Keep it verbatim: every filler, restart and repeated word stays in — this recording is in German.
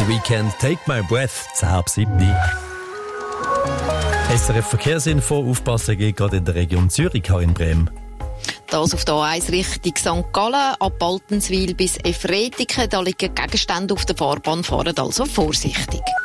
Weekend, Take My Breath, zehn ab sieben. S R F Verkehrsinfo, aufpassen geht gerade in der Region Zürich, Karin Brehm. Das auf der A eins Richtung Sankt Gallen, ab Altenswil bis Efretiken. Da liegen Gegenstände auf der Fahrbahn, fahren also vorsichtig.